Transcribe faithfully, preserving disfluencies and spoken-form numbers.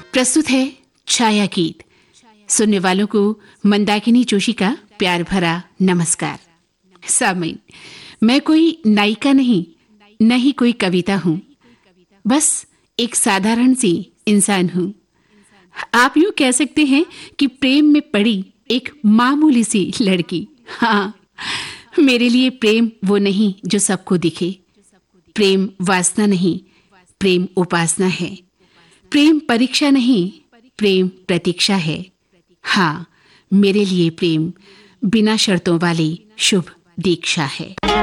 प्रस्तुत है छाया गीत। सुनने वालों को मंदाकिनी जोशी का प्यार भरा नमस्कार। सामीन, मैं कोई नायिका नहीं, न ही कोई कविता हूँ, बस एक साधारण सी इंसान हूँ। आप यूँ कह सकते हैं कि प्रेम में पड़ी एक मामूली सी लड़की। हाँ, मेरे लिए प्रेम वो नहीं जो सबको दिखे। प्रेम वासना नहीं, प्रेम उपासना है। प्रेम परीक्षा नहीं, प्रेम प्रतीक्षा है। हाँ, मेरे लिए प्रेम बिना शर्तों वाली शुभ दीक्षा है।